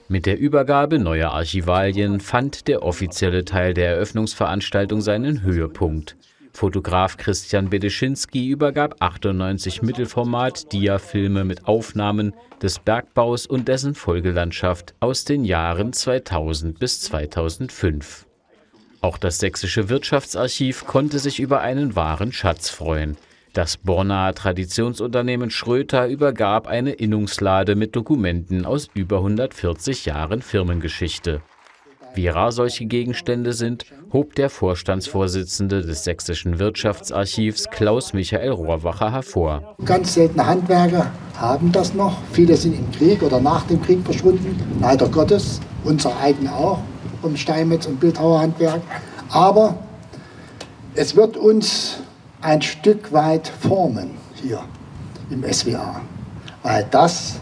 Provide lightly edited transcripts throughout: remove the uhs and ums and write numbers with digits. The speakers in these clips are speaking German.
Mit der Übergabe neuer Archivalien fand der offizielle Teil der Eröffnungsveranstaltung seinen Höhepunkt. Fotograf Christian Bedeschinski übergab 98 Mittelformat-Dia-Filme mit Aufnahmen des Bergbaus und dessen Folgelandschaft aus den Jahren 2000 bis 2005. Auch das Sächsische Wirtschaftsarchiv konnte sich über einen wahren Schatz freuen. Das Bornaer Traditionsunternehmen Schröter übergab eine Innungslade mit Dokumenten aus über 140 Jahren Firmengeschichte. Wie rar solche Gegenstände sind, hob der Vorstandsvorsitzende des Sächsischen Wirtschaftsarchivs Klaus-Michael Rohrwacher hervor. Ganz seltene Handwerker haben das noch. Viele sind im Krieg oder nach dem Krieg verschwunden, leider Gottes. Unsere eigene auch, um Steinmetz- und Bildhauerhandwerk. Aber es wird uns ein Stück weit formen hier im SWA. Weil das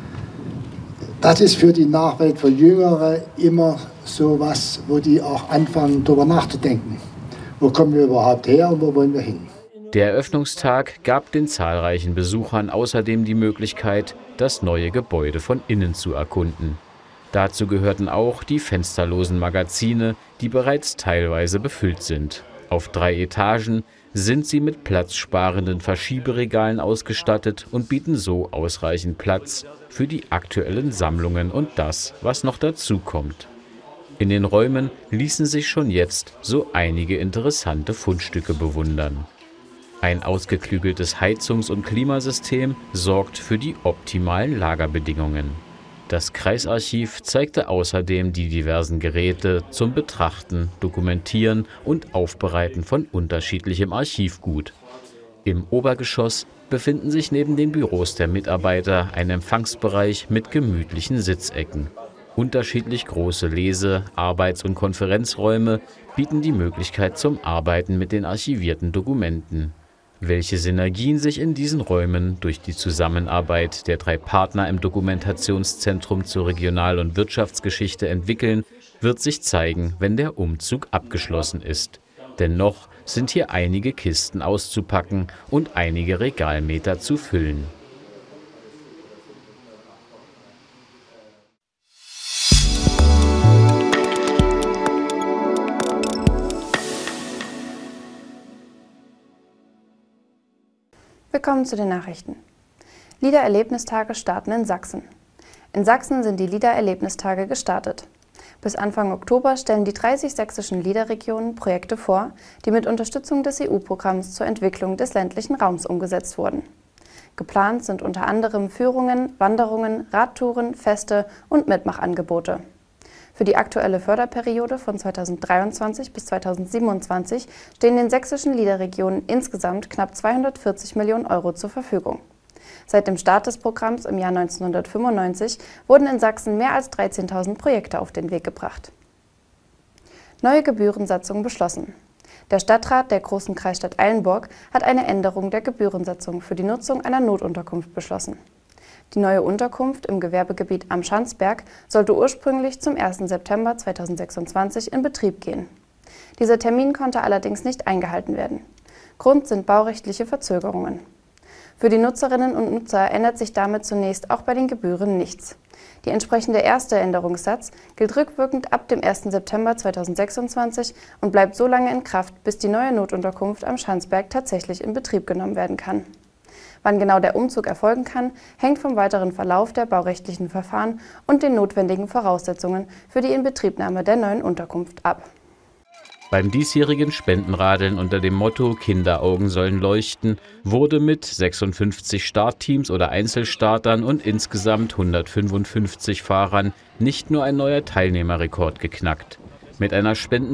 ist für die Nachwelt, für Jüngere immer sowas, wo die auch anfangen, darüber nachzudenken. Wo kommen wir überhaupt her und wo wollen wir hin? Der Eröffnungstag gab den zahlreichen Besuchern außerdem die Möglichkeit, das neue Gebäude von innen zu erkunden. Dazu gehörten auch die fensterlosen Magazine, die bereits teilweise befüllt sind. Auf 3 Etagen sind sie mit platzsparenden Verschieberegalen ausgestattet und bieten so ausreichend Platz für die aktuellen Sammlungen und das, was noch dazu kommt. In den Räumen ließen sich schon jetzt so einige interessante Fundstücke bewundern. Ein ausgeklügeltes Heizungs- und Klimasystem sorgt für die optimalen Lagerbedingungen. Das Kreisarchiv zeigte außerdem die diversen Geräte zum Betrachten, Dokumentieren und Aufbereiten von unterschiedlichem Archivgut. Im Obergeschoss befinden sich neben den Büros der Mitarbeiter ein Empfangsbereich mit gemütlichen Sitzecken. Unterschiedlich große Lese-, Arbeits- und Konferenzräume bieten die Möglichkeit zum Arbeiten mit den archivierten Dokumenten. Welche Synergien sich in diesen Räumen durch die Zusammenarbeit der 3 Partner im Dokumentationszentrum zur Regional- und Wirtschaftsgeschichte entwickeln, wird sich zeigen, wenn der Umzug abgeschlossen ist. Denn noch sind hier einige Kisten auszupacken und einige Regalmeter zu füllen. Willkommen zu den Nachrichten. Liedererlebnistage starten in Sachsen. In Sachsen sind die Liedererlebnistage gestartet. Bis Anfang Oktober stellen die 30 sächsischen Liederregionen Projekte vor, die mit Unterstützung des EU-Programms zur Entwicklung des ländlichen Raums umgesetzt wurden. Geplant sind unter anderem Führungen, Wanderungen, Radtouren, Feste und Mitmachangebote. Für die aktuelle Förderperiode von 2023 bis 2027 stehen den sächsischen Liederregionen insgesamt knapp 240 Millionen Euro zur Verfügung. Seit dem Start des Programms im Jahr 1995 wurden in Sachsen mehr als 13.000 Projekte auf den Weg gebracht. Neue Gebührensatzung beschlossen. Der Stadtrat der großen Kreisstadt Eilenburg hat eine Änderung der Gebührensatzung für die Nutzung einer Notunterkunft beschlossen. Die neue Unterkunft im Gewerbegebiet am Schanzberg sollte ursprünglich zum 1. September 2026 in Betrieb gehen. Dieser Termin konnte allerdings nicht eingehalten werden. Grund sind baurechtliche Verzögerungen. Für die Nutzerinnen und Nutzer ändert sich damit zunächst auch bei den Gebühren nichts. Die entsprechende erste Änderungssatz gilt rückwirkend ab dem 1. September 2026 und bleibt so lange in Kraft, bis die neue Notunterkunft am Schanzberg tatsächlich in Betrieb genommen werden kann. Wann genau der Umzug erfolgen kann, hängt vom weiteren Verlauf der baurechtlichen Verfahren und den notwendigen Voraussetzungen für die Inbetriebnahme der neuen Unterkunft ab. Beim diesjährigen Spendenradeln unter dem Motto »Kinderaugen sollen leuchten« wurde mit 56 Startteams oder Einzelstartern und insgesamt 155 Fahrern nicht nur ein neuer Teilnehmerrekord geknackt. Mit einer